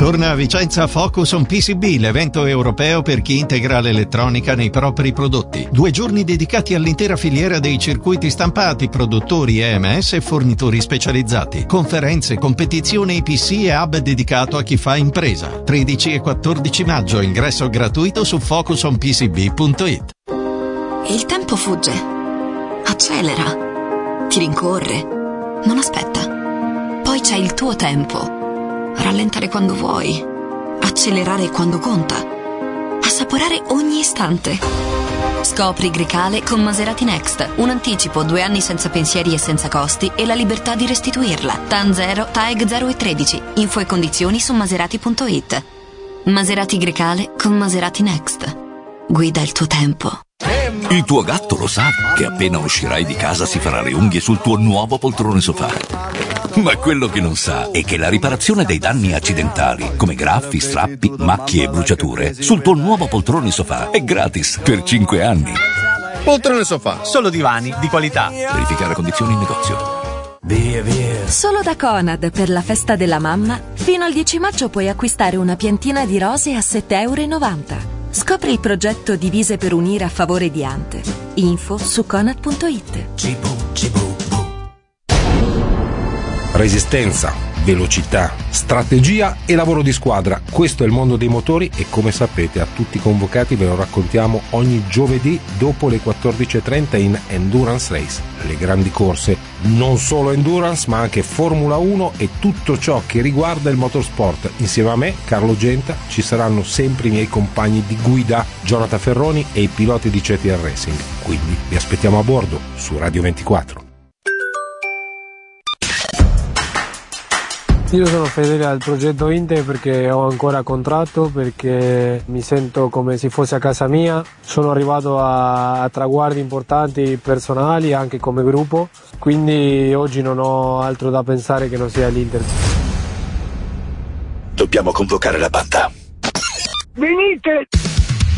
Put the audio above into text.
Torna a Vicenza Focus on PCB, l'evento europeo per chi integra l'elettronica nei propri prodotti. 2 giorni dedicati all'intera filiera dei circuiti stampati, produttori EMS e fornitori specializzati. Conferenze, competizioni PC e hub dedicato a chi fa impresa. 13 e 14 maggio, ingresso gratuito su focusonpcb.it. Il tempo fugge, accelera, ti rincorre, non aspetta. Poi c'è il tuo tempo. Rallentare quando vuoi, accelerare quando conta, assaporare ogni istante. Scopri Grecale con Maserati Next. Un anticipo, 2 anni senza pensieri e senza costi e la libertà di restituirla. TAN 0, TAEG 0 e 13. Info e condizioni su maserati.it. Maserati Grecale con Maserati Next. Guida il tuo tempo. Il tuo gatto lo sa che appena uscirai di casa si farà le unghie sul tuo nuovo poltrone sofà. Ma quello che non sa è che la riparazione dei danni accidentali, come graffi, strappi, macchie e bruciature, sul tuo nuovo poltrone sofà è gratis per 5 anni. Poltrone sofà, solo divani di qualità. Verificare condizioni in negozio. Solo da Conad per la festa della mamma, fino al 10 maggio puoi acquistare una piantina di rose a €7,90. Scopri il progetto Divise per unire a favore di Ante. Info su conad.it. Resistenza, velocità, strategia e lavoro di squadra. Questo è il mondo dei motori e, come sapete, a tutti i convocati ve lo raccontiamo ogni giovedì dopo le 14:30 in Endurance Race. Le grandi corse, non solo Endurance ma anche Formula 1 e tutto ciò che riguarda il motorsport. Insieme a me, Carlo Genta, ci saranno sempre i miei compagni di guida, Jonathan Ferroni e i piloti di CTR Racing. Quindi vi aspettiamo a bordo su Radio 24. Io sono fedele al progetto Inter perché ho ancora contratto, perché mi sento come se fosse a casa mia. Sono arrivato a traguardi importanti personali anche come gruppo, quindi oggi non ho altro da pensare che non sia l'Inter. Dobbiamo convocare la banda. Venite!